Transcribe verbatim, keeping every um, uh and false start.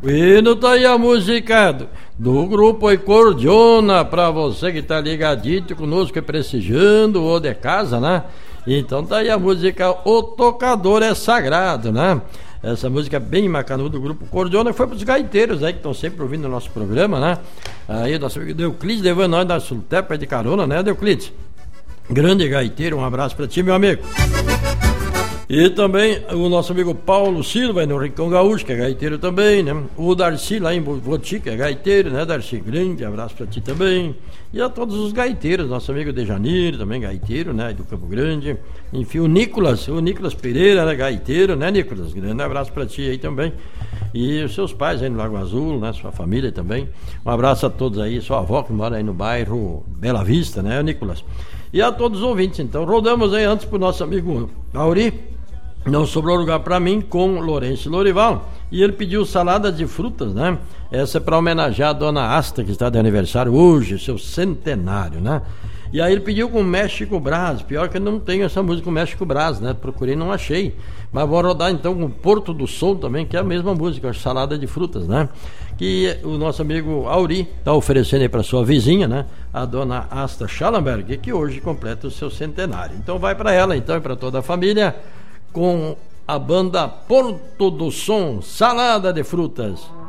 E não tá aí a música do, do grupo Acordeona, pra você que tá ligadito conosco e prestigiando o de casa, né? Então tá aí a música O Tocador é Sagrado, né? Essa música bem macanuda do grupo Acordeona foi pros gaiteiros aí que estão sempre ouvindo o nosso programa, né? Aí o nosso amigo Deuclides levando nós da Sultepa de carona, né, Deuclides? Grande gaiteiro, um abraço pra ti, meu amigo. E também o nosso amigo Paulo Silva, no Rincão Gaúcho, que é gaiteiro também, né? O Darcy lá em Voti, que é gaiteiro, né, Darcy? Grande abraço pra ti também. E a todos os gaiteiros, nosso amigo Dejanir, também gaiteiro, né, do Campo Grande. Enfim, o Nicolas, o Nicolas Pereira, né, gaiteiro, né, Nicolas? Grande abraço pra ti aí também. E os seus pais aí no Lago Azul, né, sua família também. Um abraço a todos aí, sua avó que mora aí no bairro Bela Vista, né, Nicolas? E a todos os ouvintes, então. Rodamos aí antes pro nosso amigo Auri. Não sobrou lugar para mim com Lourenço Lorival. E ele pediu salada de frutas, né? Essa é para homenagear a dona Asta, que está de aniversário hoje, seu centenário, né? E aí ele pediu com México Brás. Pior que eu não tenho essa música com México Brás, né? Procurei, não achei. Mas vou rodar então com Porto do Sol também, que é a mesma música, salada de frutas, né? Que o nosso amigo Auri está oferecendo aí para sua vizinha, né? A dona Asta Schallenberg, que hoje completa o seu centenário. Então vai para ela, então, e para toda a família, com a banda Porto do Som, Salada de Frutas.